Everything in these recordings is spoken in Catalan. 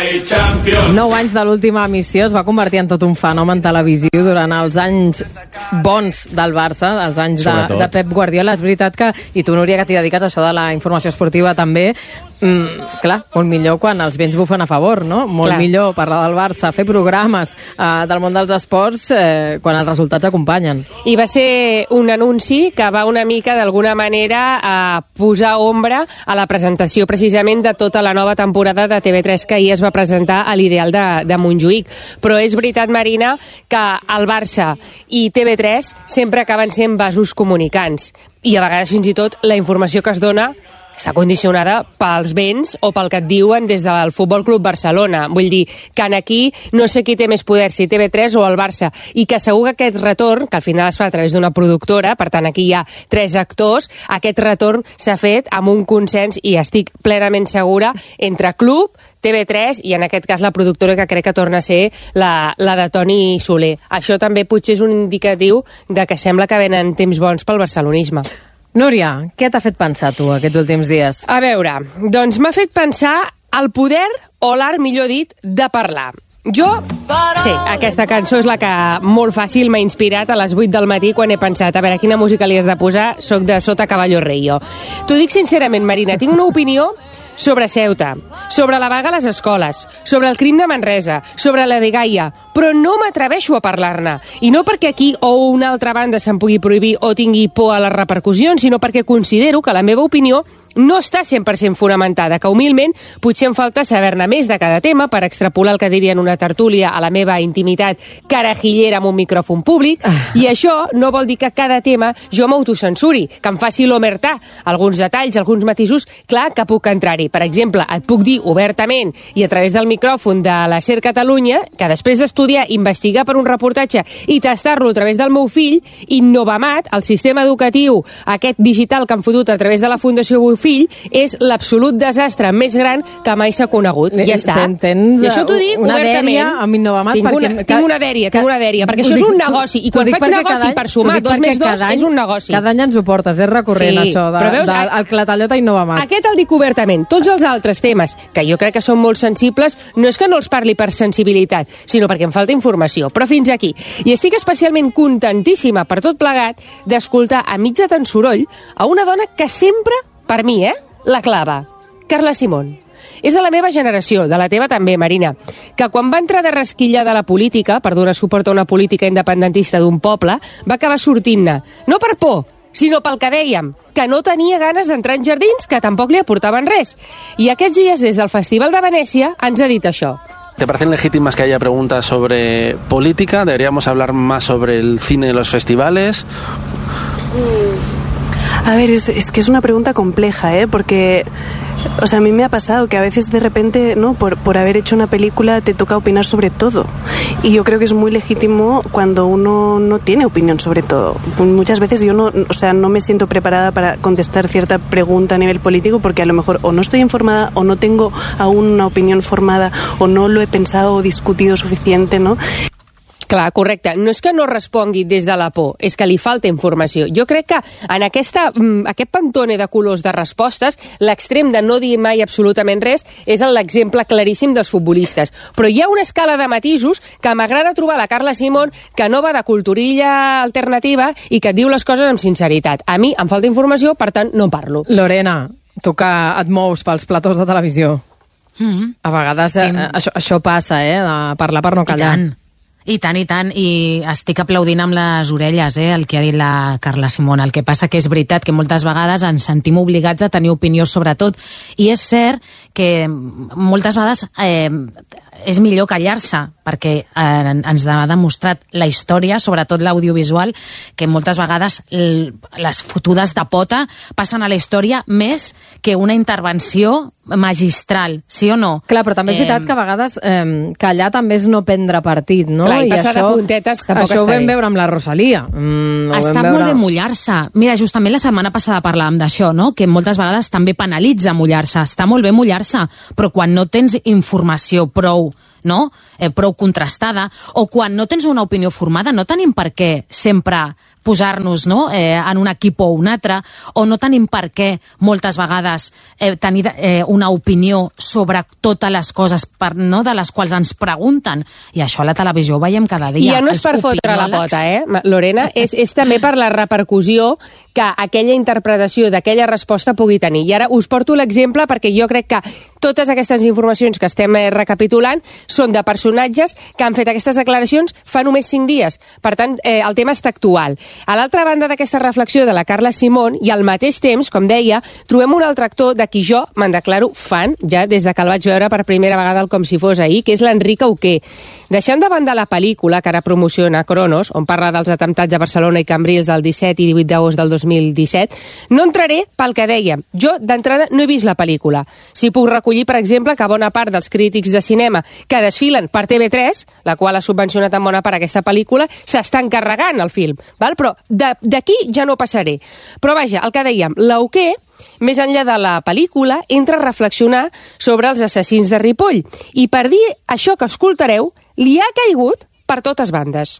9 anys de l'última emissió es va convertir en tot un fenomen televisiu durant els anys bons del Barça, els anys de Pep Guardiola. És veritat que, i tu, Núria, que t'hi dediques a això de la informació esportiva també, clar, molt millor quan els vents bufen a favor, no? Molt millor parlar del Barça, fer programes del món dels esports quan els resultats acompanyen. I va ser un anunci que va una mica, d'alguna manera, a posar ombra a la presentació precisament de tota la nova temporada de TV3 que ahir es va presentar a l'Ideal de Montjuïc. Però és veritat, Marina, que el Barça i TV3 sempre acaben sent vasos comunicants. I a vegades fins i tot la informació que es dona està condicionada pels vents o pel que et diuen des del Futbol Club Barcelona. Vull dir que aquí no sé qui té més poder, si TV3 o el Barça, i que segur que aquest retorn, que al final es fa a través d'una productora, per tant aquí hi ha 3 actors, aquest retorn s'ha fet amb un consens, i estic plenament segura, entre Club, TV3 i en aquest cas la productora, que crec que torna a ser la de Toni Soler. Això també potser és un indicatiu de que sembla que venen temps bons pel barcelonisme. Núria, què t'ha fet pensar tu aquests últims dies? A veure, doncs m'ha fet pensar el poder, o l'art, millor dit, de parlar. Jo, sí, aquesta cançó és la que molt fàcil m'ha inspirat a les 8 del matí quan he pensat, a veure, quina música li has de posar? Soc de Sota Caballo Rei, jo. T'ho dic sincerament, Marina, tinc una opinió sobre Ceuta, sobre la vaga a les escoles, sobre el crim de Manresa, sobre la de Gaia, però no m'atreveixo a parlar-ne. I no perquè aquí o una altra banda se'n pugui prohibir o tingui por a les repercussions, sinó perquè considero que la meva opinió no està 100% fonamentada, que humilment potser em falta saber-ne més de cada tema per extrapolar el que diria en una tertúlia a la meva intimitat carajillera amb un micròfon públic, i això no vol dir que cada tema jo m'autocensuri, que em faci l'omertà, alguns detalls, alguns matisos, clar que puc entrar-hi. Per exemple, et puc dir obertament i a través del micròfon de la SER Catalunya que després d'estudiar, investigar per un reportatge i tastar-lo a través del meu fill, Innovamat, el sistema educatiu aquest digital que han fotut a través de la Fundació Bofill, és l'absolut desastre més gran que mai s'ha conegut. Ja està. I això t'ho dic una obertament. dèria amb Innovamat. Tinc una dèria, perquè això és un negoci, i quan faig negoci per sumar 2 més 2 és un negoci. Cada any ens ho portes, és recurrent això, el clatallot a Innovamat. Aquest el dic obertament. Tots els altres temes, que jo crec que són molt sensibles, no és que no els parli per sensibilitat, sinó perquè em falta informació. Però fins aquí. I estic especialment contentíssima per tot plegat d'escoltar a mig de tant soroll a una dona que sempre, per mi, la clava, Carla Simón. És de la meva generació, de la teva també, Marina, que quan va entrar de rasquillada a la política, per donar suport a una política independentista d'un poble, va acabar sortint-ne, no per por, sinó pel que dèiem, que no tenia ganes d'entrar en jardins que tampoc li aportaven res. I aquests dies, des del Festival de Venècia, ens ha dit això. ¿Te parecen legítimas que haya preguntas sobre política? ¿Deberíamos hablar más sobre el cine y los festivales? A ver, es que es una pregunta compleja, porque, o sea, a mí me ha pasado que a veces de repente, ¿no? Por haber hecho una película te toca opinar sobre todo. Y yo creo que es muy legítimo cuando uno no tiene opinión sobre todo. Muchas veces yo no me siento preparada para contestar cierta pregunta a nivel político porque a lo mejor o no estoy informada o no tengo aún una opinión formada o no lo he pensado o discutido suficiente, ¿no? Clar, correcte. No és que no respongui des de la por, és que li falta informació. Jo crec que en aquest pantone de colors de respostes, l'extrem de no dir mai absolutament res és l'exemple claríssim dels futbolistes. Però hi ha una escala de matisos que m'agrada trobar la Carla Simón, que no va de culturilla alternativa i que et diu les coses amb sinceritat. A mi em falta informació, per tant, no parlo. Lorena, tu que et mous pels platós de televisió. A vegades això passa, de parlar per no callar. I tant, i estic aplaudint amb les orelles el que ha dit la Carla Simón. El que passa que és veritat que moltes vegades ens sentim obligats a tenir opinió sobre tot, i és cert que moltes vegades és millor callar-se, perquè ens ha demostrat la història, sobretot l'audiovisual, que moltes vegades les fotudes de pota passen a la història més que una intervenció magistral, sí o no? Clar, però també és veritat que a vegades callar també és no prendre partit, no? Clar, i passar de puntetes tampoc està bé. Això ho vam veure amb la Rosalia. Està molt bé mullar-se. Mira, justament la setmana passada parlàvem d'això, no? Que moltes vegades també penalitza mullar-se. Està molt bé mullar-se, però quan no tens informació prou contrastada, o quan no tens una opinió formada, no tenim per què sempre posar-nos en un equip o un altre, o no tenim per què moltes vegades tenir una opinió sobre totes les coses de les quals ens pregunten. I això a la televisió ho veiem cada dia. I ja no és per fotre la pota, Lorena, és també per la repercussió que aquella interpretació d'aquella resposta pugui tenir. I ara us porto l'exemple perquè jo crec que totes aquestes informacions que estem recapitulant són de personatges que han fet aquestes declaracions fa només 5 dies. Per tant, el tema està actual. A l'altra banda d'aquesta reflexió de la Carla Simón, i al mateix temps, com deia, trobem un altre actor de qui jo me'n declaro fan, ja des de que el vaig veure per primera vegada al Com si fos ahir, que és l'Enric Auqué. Deixant de banda la pel·lícula que ara promociona Cronos, on parla dels atemptats a Barcelona i Cambrils del 17 i 18 d'agost del 2017, no entraré pel que dèiem. Jo, d'entrada, no he vist la pel·lícula. Si puc recollir, per exemple, que bona part dels crítics de cinema que desfilen per TV3, la qual ha subvencionat en bona part aquesta pel·lícula, s'estan carregant el film. Val? Però d'aquí ja no passaré. Però vaja, el que dèiem, l'Auqué, més enllà de la pel·lícula, entra a reflexionar sobre els assassins de Ripoll. I per dir això que escoltareu, li ha caigut per totes bandes.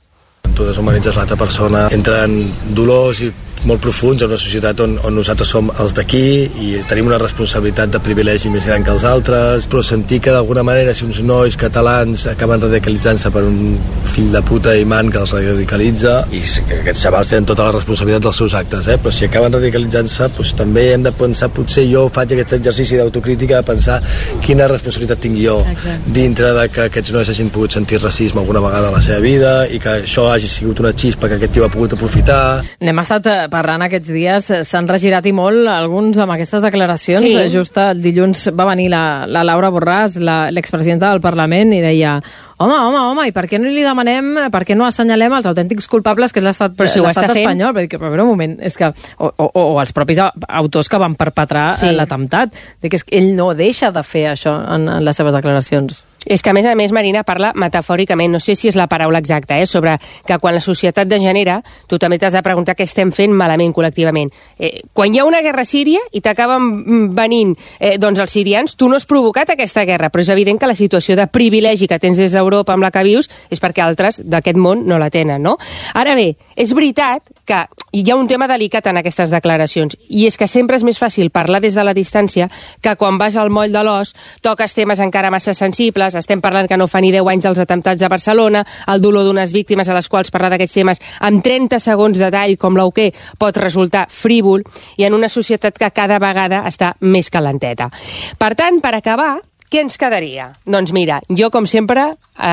Tu deshumanitzes l'altra persona, entren dolors i molt profuns en una societat on nosaltres som els d'aquí i tenim una responsabilitat de privilegi més gran que els altres, però sentir que d'alguna manera si uns nois catalans acaben radicalitzant-se per un fill de puta imant que els radicalitza, i aquests xavals tenen tota la responsabilitat dels seus actes, però si acaben radicalitzant-se, doncs també hem de pensar, potser jo faig aquest exercici d'autocrítica de pensar quina responsabilitat tinc jo dintre de que aquests nois hagin pogut sentir racisme alguna vegada a la seva vida i que això hagi sigut una xispa que aquest tio ha pogut aprofitar. N'hem estat parlant aquests dies, s'han regirat i molt alguns amb aquestes declaracions. Sí. Just el dilluns va venir la Laura Borràs, l'expresidenta del Parlament, i deia home, i per què no li demanem, per què no assenyalem els autèntics culpables que és l'estat espanyol? Perquè, però un moment, és que, o els propis autors que van perpetrar l'atemptat, que ell no deixa de fer això en les seves declaracions. És que, a més, Marina parla metafòricament, no sé si és la paraula exacta, sobre que quan la societat degenera, tu també t'has de preguntar què estem fent malament col·lectivament. Quan hi ha una guerra a Síria i t'acaben venint els sirians, tu no has provocat aquesta guerra, però és evident que la situació de privilegi que tens des d'Europa amb la que vius és perquè altres d'aquest món no la tenen, no? Ara bé, és veritat que hi ha un tema delicat en aquestes declaracions, i és que sempre és més fàcil parlar des de la distància que quan vas al moll de l'os, toques temes encara massa sensibles. Estem parlant que no fa ni 10 anys dels atemptats a Barcelona, el dolor d'unes víctimes a les quals parlar d'aquests temes amb 30 segons de tall, com l'Auqué, pot resultar frívol, i en una societat que cada vegada està més calenteta. Per tant, per acabar, què ens quedaria? Doncs mira, jo, com sempre,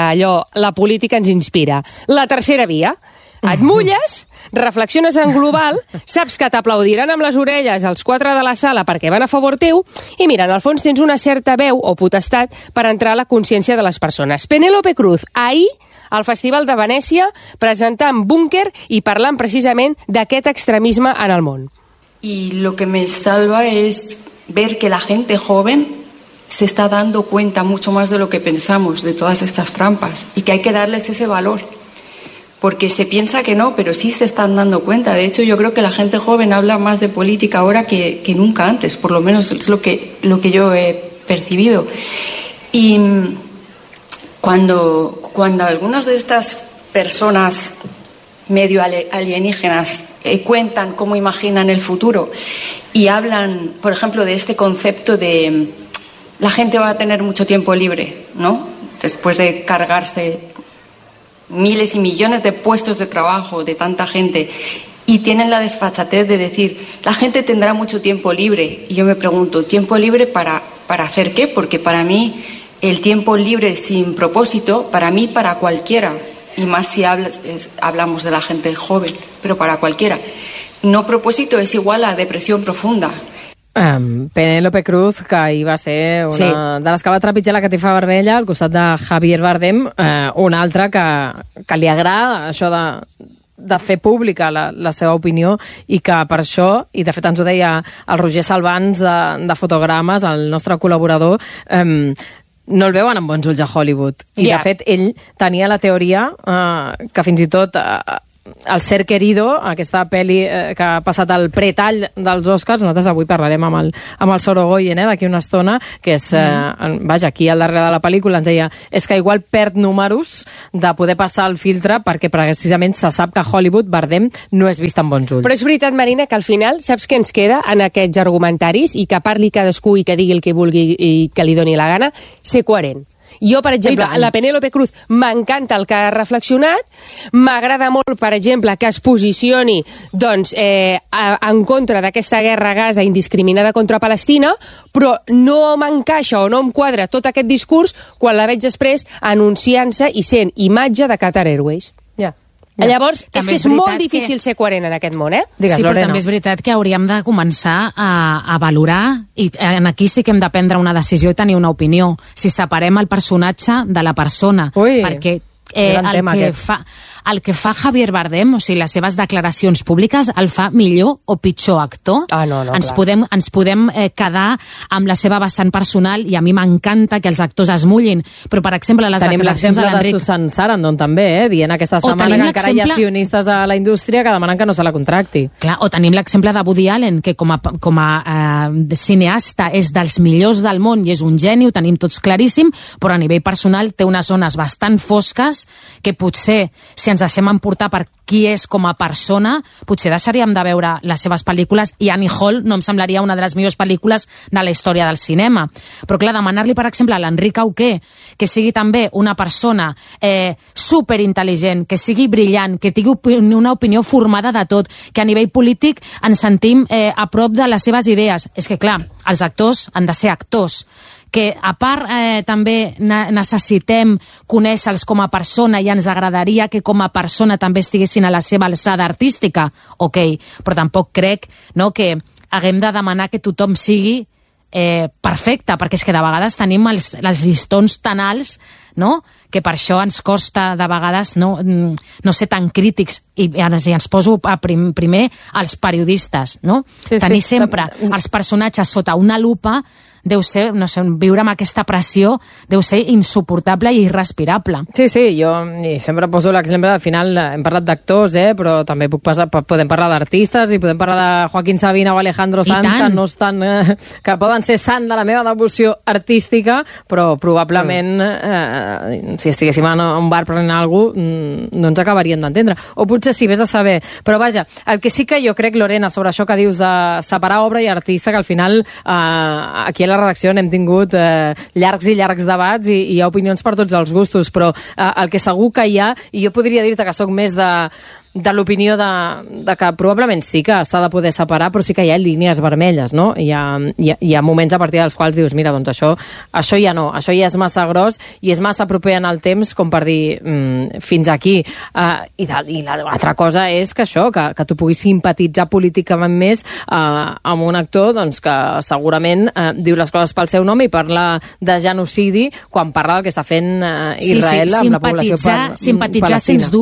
la política ens inspira. La tercera via. Et mulles, reflexiones en global, saps que t'aplaudiran amb les orelles els 4 de la sala perquè van a favor teu, i mira, en el fons tens una certa veu o potestat per entrar a la consciència de les persones. Penélope Cruz, ahir, al Festival de Venècia, presentant Búnquer i parlant precisament d'aquest extremisme en el món. Y lo que me salva es ver que la gente joven se está dando cuenta mucho más de lo que pensamos, de todas estas trampas, y que hay que darles ese valor. Porque se piensa que no, pero sí se están dando cuenta. De hecho, yo creo que la gente joven habla más de política ahora que nunca antes, por lo menos es lo que yo he percibido. Y cuando algunas de estas personas medio alienígenas cuentan cómo imaginan el futuro y hablan, por ejemplo, de este concepto de la gente va a tener mucho tiempo libre, ¿no? Después de cargarse miles y millones de puestos de trabajo de tanta gente, y tienen la desfachatez de decir la gente tendrá mucho tiempo libre, y yo me pregunto, ¿tiempo libre para hacer qué? Porque para mí el tiempo libre sin propósito, para mí, para cualquiera, y más si hablamos de la gente joven, pero para cualquiera, no propósito es igual a depresión profunda. Penélope Cruz, que ahir va ser una de les que va trepitjar la catifa vermella al costat de Javier Bardem, una altra que li agrada això de fer pública la seva opinió, i que per això, i de fet ens ho deia el Roger Salvans de Fotogrames, el nostre col·laborador, no el veuen amb bons ulls a Hollywood. I de fet ell tenia la teoria que fins i tot El Ser Querido, aquesta pel·li que ha passat el pretall dels Oscars, nosaltres avui parlarem amb el Sorogoyen d'aquí una estona, que és, vaja, aquí al darrere de la pel·lícula ens deia, és que igual perd números de poder passar el filtre perquè precisament se sap que a Hollywood Bardem no és vist amb bons ulls. Però és veritat, Marina, que al final saps què ens queda en aquests argumentaris i que parli cadascú i que digui el que vulgui i que li doni la gana, ser coherent. Jo, per exemple, la Penélope Cruz m'encanta el que ha reflexionat, m'agrada molt, per exemple, que es posicioni doncs, en contra d'aquesta guerra a Gaza indiscriminada contra Palestina, però no m'encaixa o no em quadra tot aquest discurs quan la veig després anunciant-se i sent imatge de Qatar Airways. Ja. Llavors, és que és molt difícil ser coherent en aquest món, Digues, sí, però també és veritat que hauríem de començar a valorar, i aquí sí que hem de prendre una decisió i tenir una opinió, si separem el personatge de la persona. Ui, perquè el que fa Javier Bardem, o sigui, les seves declaracions públiques, el fa millor o pitjor actor. Ens podem quedar amb la seva vessant personal, i a mi m'encanta que els actors es mullin, però, per exemple, les declaracions de l'Enric... Tenim l'exemple de Susan Sarandon, també, dient aquesta setmana que encara hi ha sionistes a la indústria que demanen que no se la contracti. Clar, o tenim l'exemple de Woody Allen, que com a cineasta és dels millors del món i és un geni, ho tenim tots claríssim, però a nivell personal té unes zones bastant fosques que potser, si ens deixem emportar per qui és com a persona, potser deixaríem de veure les seves pel·lícules, i Annie Hall no em semblaria una de les millors pel·lícules de la història del cinema. Però clar, demanar-li, per exemple, a l'Enric Auqué que sigui també una persona superintel·ligent, que sigui brillant, que tingui una opinió formada de tot, que a nivell polític ens sentim a prop de les seves idees. És que clar, els actors han de ser actors, que a part també necessitem conèixer-los com a persona i ens agradaria que com a persona també estiguessin a la seva alçada artística, ok, però tampoc crec que haguem de demanar que tothom sigui perfecte, perquè és que de vegades tenim els llistons tan alts, que per això ens costa de vegades no ser tan crítics, i ens poso primer als periodistes, tenir sempre els personatges sota una lupa deu ser, no sé, viure amb aquesta pressió deu ser insuportable i irrespirable. Sí, jo sempre poso l'exemple, al final hem parlat d'actors, però també podem parlar d'artistes i podem parlar de Joaquín Sabina o Alejandro Sanz, que no estan, que poden ser sant de la meva devoció artística, però probablement si estiguéssim en un bar prenent alguna cosa no ens acabaríem d'entendre. O potser sí, vés a saber. Però vaja, el que sí que jo crec, Lorena, sobre això que dius de separar obra i artista, que al final aquí a la redacció n'hem tingut llargs i llargs debats i hi ha opinions per tots els gustos, però el que segur que hi ha, i jo podria dir-te que sóc més de l'opinió de que probablement sí que s'ha de poder separar, però sí que hi ha línies vermelles, no? Hi ha moments a partir dels quals dius, mira, doncs això ja no, això ja és massa gros i és massa proper en el temps com per dir fins aquí. I l'altra cosa és que això, que tu puguis simpatitzar políticament més amb un actor doncs, que segurament diu les coses pel seu nom i parla de genocidi quan parla del que està fent Israel amb la població palestina. Simpatitzar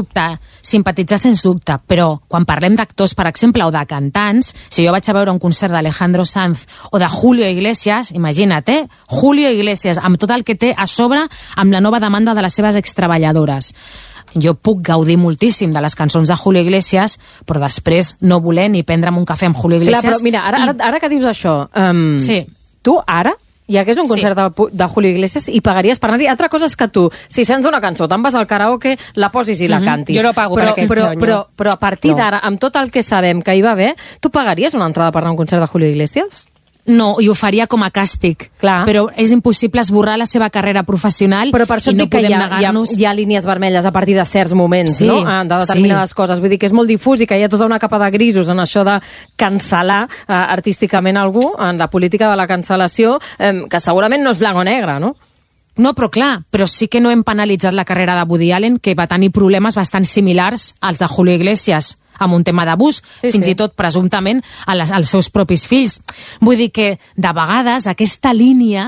sens dubte, però quan parlem d'actors, per exemple, o de cantants, si jo vaig a veure un concert d'Alejandro Sanz o de Julio Iglesias, imagina't, Julio Iglesias, amb tot el que té a sobre amb la nova demanda de les seves extreballadores. Jo puc gaudir moltíssim de les cançons de Julio Iglesias, però després no voler ni prendre'm un cafè amb Julio Iglesias. Clar, però mira, ara que dius això, tu ara hi hagués un concert de Julio Iglesias i pagaries per anar-hi. Altra cosa és que tu, si sents una cançó, te'n vas al karaoke, la posis i la cantis. Jo no pago per aquest senyor. Però a partir d'ara, amb tot el que sabem que hi va haver, tu pagaries una entrada per anar a un concert de Julio Iglesias? No, i ho faria com a càstig. Clar. Però és impossible esborrar la seva carrera professional, però per això i no podem negar-nos. Hi ha línies vermelles a partir de certs moments, no? De determinades coses. Vull dir que és molt difús i que hi ha tota una capa de grisos en això de cancel·lar artísticament algú, en la política de la cancel·lació, que segurament no és blanc o negre, no? No, però clar, però sí que no hem penalitzat la carrera de Woody Allen, que va tenir problemes bastant similars als de Julio Iglesias, amb un tema d'abús, fins i tot presumptament als seus propis fills. Vull dir que de vegades aquesta línia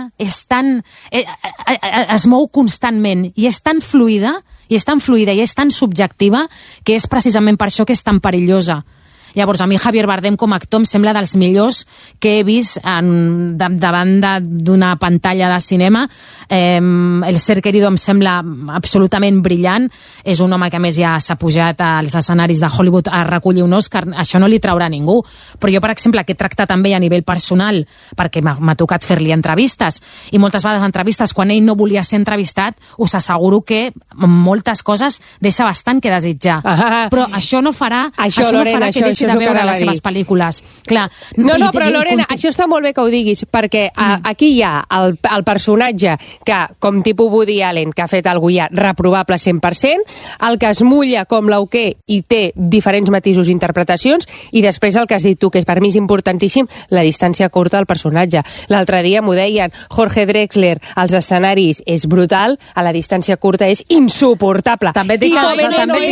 es mou constantment i és tan fluida i és tan subjectiva que és precisament per això que és tan perillosa. Llavors, a mi Javier Bardem com a actor em sembla dels millors que he vist davant d'una pantalla de cinema. El Ser Querido em sembla absolutament brillant. És un home que a més ja s'ha pujat als escenaris de Hollywood a recollir un Òscar. Això no li traurà ningú. Però jo, per exemple, que he tractat també a nivell personal, perquè m'ha tocat fer-li entrevistes, i moltes vegades entrevistes quan ell no volia ser entrevistat, us asseguro que moltes coses deixa bastant que desitjar. Però això no farà Lorena, que deixi de veure les seves pel·lícules. Clar, no, però Lorena, això està molt bé que ho diguis, perquè aquí hi ha el personatge que, com tipus Woody Allen, que ha fet algú ja reprovable 100%, el que es mulla com l'Auquer i té diferents matisos d'interpretacions, i després el que has dit tu, que per mi és importantíssim, la distància curta del personatge. L'altre dia m'ho deien, Jorge Drexler als escenaris és brutal, a la distància curta és insuportable. També dic no em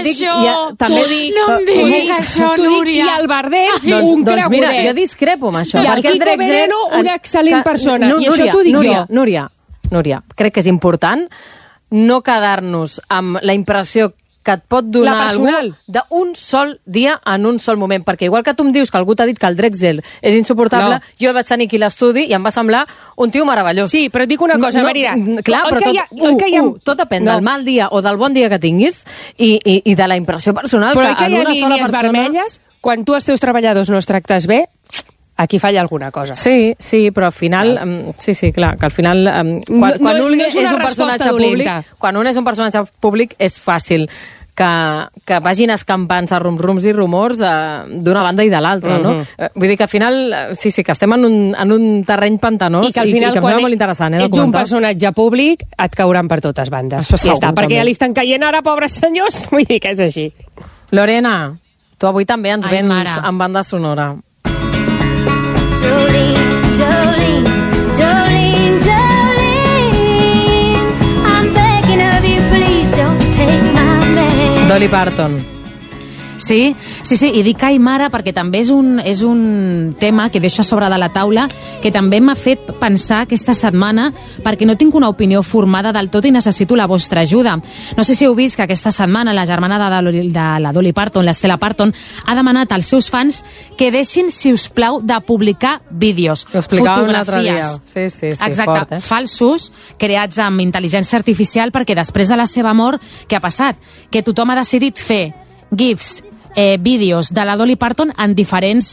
diguis això, Núria. I el Bardem, un cregudet. Mira, jo discrepo amb això. I el Quico Veneno, una excel·lent persona. I això t'ho dic jo. Núria, crec que és important no quedar-nos amb la impressió que et pot donar algú d'un sol dia en un sol moment, perquè igual que tu em dius que algú t'ha dit que el Drexler és insuportable, jo vaig tenir aquí l'estudi i em va semblar un tio meravellós. Sí, però et dic una cosa, Marina. Clar, però tot depèn del mal dia o del bon dia que tinguis i de la impressió personal però que en una sola persona... vermelles, quan tu els teus treballadors no els tractes bé, aquí falla alguna cosa. Sí, però al final... Sí, clar, que al final... Quan un és un personatge públic, quan un és un personatge públic és fàcil que vagin escampant a rums i rumors d'una banda i de l'altra, no? Vull dir que al final, sí, que estem en un terreny pantanós i que al final, quan molt interessant, ets un personatge públic, et cauran per totes bandes. Això segur, ja està, perquè ja li estan caient ara, pobres senyors, vull dir que és així. Lorena, tu avui també ens vens amb banda sonora. Jolene, I'm begging of you, please don't take my man. Dolly Parton. Sí, i dic ai mare perquè també és un tema que deixo a sobre de la taula que també m'ha fet pensar aquesta setmana perquè no tinc una opinió formada del tot i necessito la vostra ajuda. No sé si heu vist que aquesta setmana la germana de la Dolly Parton, l'Stella Parton, ha demanat als seus fans que deixin, si us plau, de publicar vídeos, fotografies. Sí, exacte, fort, falsos, creats amb intel·ligència artificial, perquè després de la seva mort, què ha passat? Que tothom ha decidit fer GIFs, vídeos de la Dolly Parton en diferents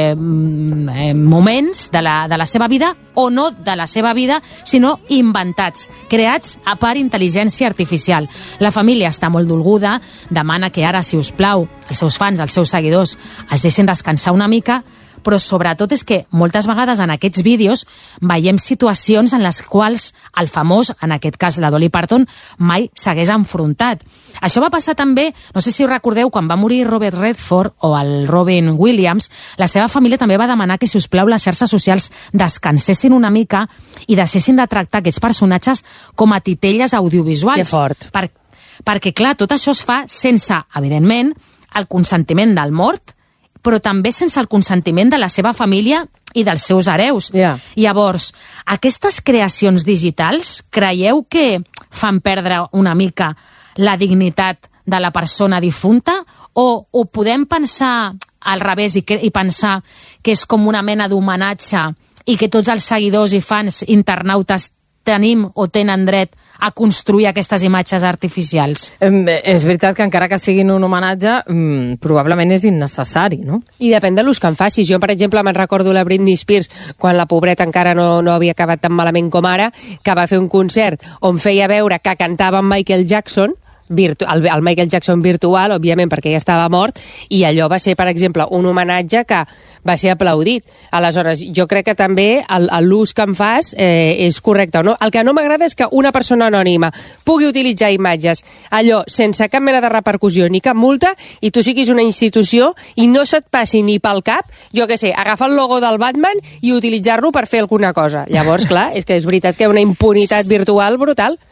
moments de la seva vida, o no de la seva vida, sinó inventats, creats a part intel·ligència artificial. La família està molt dolguda, demana que ara, si us plau, els seus fans, els seus seguidors, es deixin descansar una mica, però sobretot és que moltes vegades en aquests vídeos veiem situacions en les quals el famós, en aquest cas la Dolly Parton, mai s'hagués enfrontat. Això va passar també, no sé si us recordeu, quan va morir Robert Redford o el Robin Williams, la seva família també va demanar que, si us plau, les xarxes socials descansessin una mica i deixessin de tractar aquests personatges com a titelles audiovisuals. Que fort. Perquè, clar, tot això es fa sense, evidentment, el consentiment del mort, però també sense el consentiment de la seva família i dels seus hereus. Llavors, aquestes creacions digitals, creieu que fan perdre una mica la dignitat de la persona difunta, o ho podem pensar al revés i pensar que és com una mena d'homenatge i que tots els seguidors i fans internautes tenim o tenen dret a construir aquestes imatges artificials? És veritat que encara que siguin un homenatge, probablement és innecessari, no? I depèn de l'ús que en facis. Jo, per exemple, me'n recordo la Britney Spears, quan la pobreta encara no havia acabat tan malament com ara, que va fer un concert on feia veure que cantava amb Michael Jackson, el Michael Jackson virtual, òbviament, perquè ja estava mort, i allò va ser, per exemple, un homenatge que va ser aplaudit. Aleshores, jo crec que també l'ús que en fas és correcte o no. El que no m'agrada és que una persona anònima pugui utilitzar imatges allò sense cap mena de repercussió ni cap multa, i tu siguis una institució i no se't passi ni pel cap, jo què sé, agafar el logo del Batman i utilitzar-lo per fer alguna cosa. Llavors, clar, és que és veritat que hi ha una impunitat virtual brutal.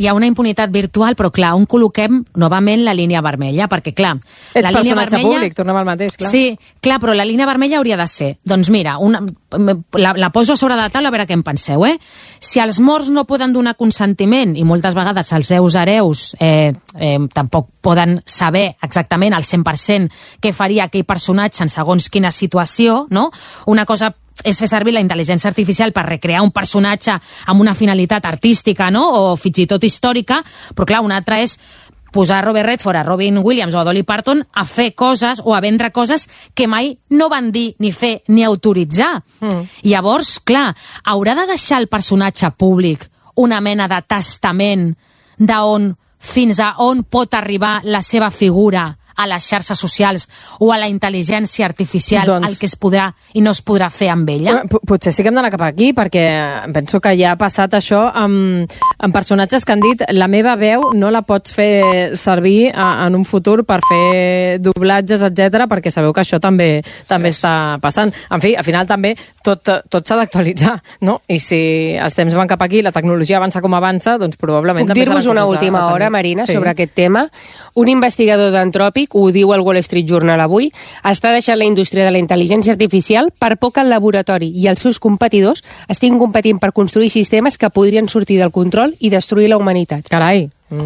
hi ha una impunitat virtual, però clar, on col·loquem novament la línia vermella, perquè clar... Ets la personatge públic, tornem al mateix, clar. Sí, clar, però la línia vermella hauria de ser, doncs mira, la poso a sobre de la taula a veure què en penseu, Si els morts no poden donar consentiment, i moltes vegades els seus hereus tampoc poden saber exactament al 100% què faria aquell personatge en segons quina situació, no? Una cosa és fer servir la intel·ligència artificial per recrear un personatge amb una finalitat artística, no? O fins i tot històrica, però clar, una altra és posar a Robert Redford, a Robin Williams o a Dolly Parton a fer coses o a vendre coses que mai no van dir, ni fer, ni autoritzar. Llavors, clar, haurà de deixar el personatge públic una mena de testament fins a on pot arribar la seva figura a les xarxes socials o a la intel·ligència artificial, el que es podrà i no es podrà fer amb ella? Potser sí que hem d'anar cap aquí, perquè penso que ja ha passat això amb personatges que han dit la meva veu no la pots fer servir en un futur per fer doblatges, etc, perquè sabeu que això també està passant. En fi, al final també tot s'ha d'actualitzar, no? I si els temps van cap aquí, la tecnologia avança com avança, doncs probablement... Puc dir-vos una última hora, Marina, sobre aquest tema? Un investigador d'Antròpic, ho diu el Wall Street Journal avui, està deixant la indústria de la intel·ligència artificial per por que el laboratori i els seus competidors estiguin competint per construir sistemes que podrien sortir del control i destruir la humanitat. Carai!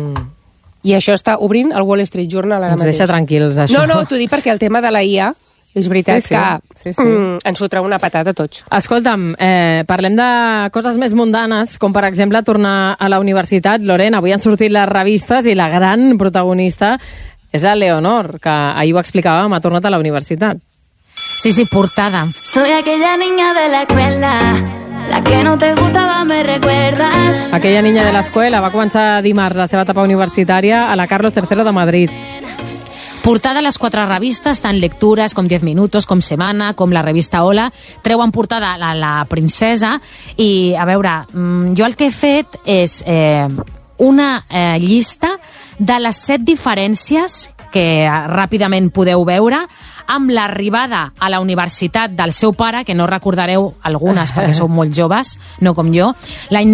I això està obrint el Wall Street Journal ara mateix. Ens deixa tranquils, això. No, t'ho dic perquè el tema de la IA és veritat que ens fotrà una patada a tots. Escolta'm, parlem de coses més mundanes, com per exemple tornar a la universitat. Lorena, avui han sortit les revistes i la gran protagonista és la Leonor, que ahir ho explicàvem, ha tornat a la universitat. Sí, portada. Soy aquella niña de la escuela, la que no te gustaba, me recuerdas. Aquella niña de l'escola va començar dimarts la seva etapa universitària a la Carlos III de Madrid. Portada a les 4 revistes, tant Lectures com 10 Minutos, com Semana, com la revista Hola, treuen portada la princesa i, a veure, jo el que he fet és una llista de les 7 diferències que ràpidament podeu veure amb l'arribada a la universitat del seu pare, que no recordareu algunes perquè sou molt joves, no com jo, l'any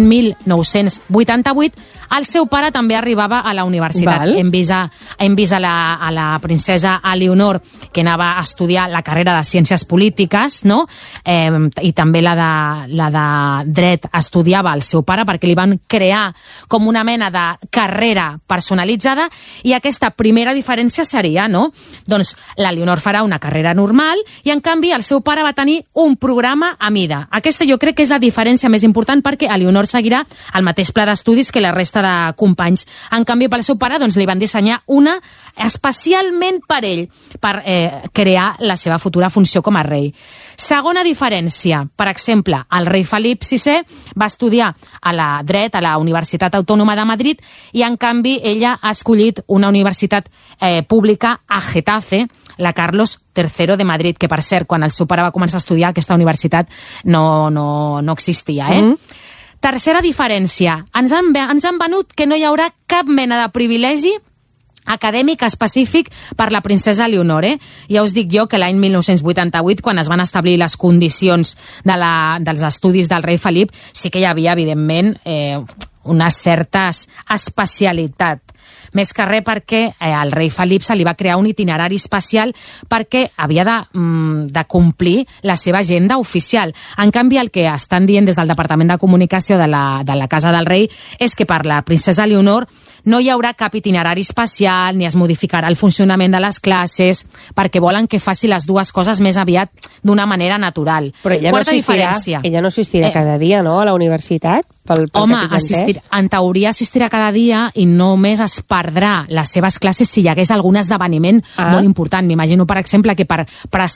1988, el seu pare també arribava a la universitat. Hem vist a la princesa Leonor, que anava a estudiar la carrera de Ciències Polítiques, no? I també la de Dret estudiava el seu pare, perquè li van crear com una mena de carrera personalitzada, i aquesta primera diferència seria, no? Doncs la Leonor farà una carrera normal i, en canvi, el seu pare va tenir un programa a mida. Aquesta jo crec que és la diferència més important, perquè a Leonor seguirà el mateix pla d'estudis que la resta de companys. En canvi, pel seu pare li van dissenyar una especialment per ell, per crear la seva futura funció com a rei. Segona diferència, per exemple, el rei Felip VI va estudiar a dret a la Universitat Autònoma de Madrid i, en canvi, ella ha escollit una universitat pública a Getafe, la Carlos III de Madrid, que, per cert, quan el seu pare va començar a estudiar, aquesta universitat no existia, Tercera diferència, ens han venut que no hi haurà cap mena de privilegi acadèmic específic per la princesa Leonor. Ja us dic jo que l'any 1988, quan es van establir les condicions dels estudis del rei Felip, sí que hi havia, evidentment, unes certes especialitats. Més que res perquè al rei Felip se li va crear un itinerari especial perquè havia de complir la seva agenda oficial. En canvi, el que estan dient des del Departament de Comunicació de la Casa del Rei és que per la princesa Leonor no hi haurà cap itinerari especial ni es modificarà el funcionament de les classes, perquè volen que faci les dues coses més aviat d'una manera natural. Però ella no assistirà cada dia, no?, a la universitat? Home, en teoria assistirà cada dia i només es perdrà les seves classes si hi hagués algun esdeveniment molt important. M'imagino, per exemple, que per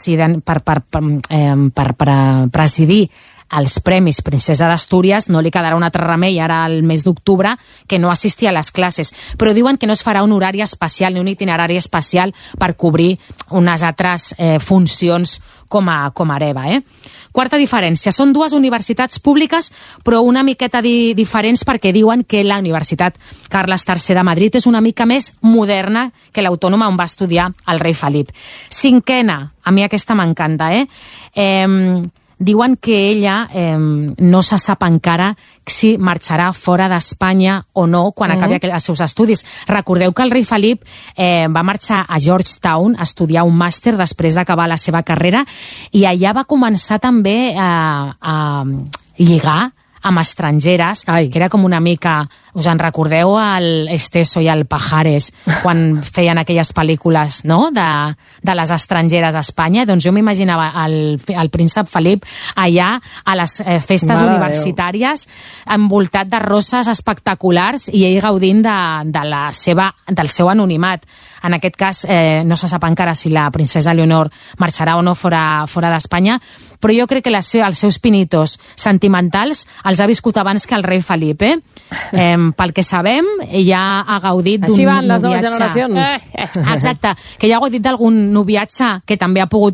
presidir els Premis Princesa d'Astúries no li quedarà un altre remei ara al mes d'octubre que no assistir a les classes, però diuen que no es farà un horari especial ni un itinerari especial per cobrir unes altres funcions com a hereva. Quarta diferència, són dues universitats públiques però una miqueta diferents, perquè diuen que la Universitat Carles III de Madrid és una mica més moderna que l'Autònoma on va estudiar el rei Felip. Cinquena, a mi aquesta m'encanta, diuen que ella no se sap encara si marxarà fora d'Espanya o no quan acabi els seus estudis. Recordeu que el rei Felip va marxar a Georgetown a estudiar un màster després d'acabar la seva carrera i allà va començar també a lligar amb estrangeres, que era com una mica... Us en recordeu el Esteso i el Pajares quan feien aquelles pel·lícules, no?, de les estrangeres a Espanya? Doncs jo m'imaginava el príncep Felip allà a les festes universitàries envoltat de roses espectaculars i ell gaudint del seu anonimat. En aquest cas no se sap encara si la princesa Leonor marxarà o no fora d'Espanya, però jo crec que els seus pinitos sentimentals els ha viscut abans que el rei Felip, pel que sabem, ja ha gaudit d'un noviatge... Així van les noves generacions. Exacte, que ja ha gaudit d'algun noviatge que també ha pogut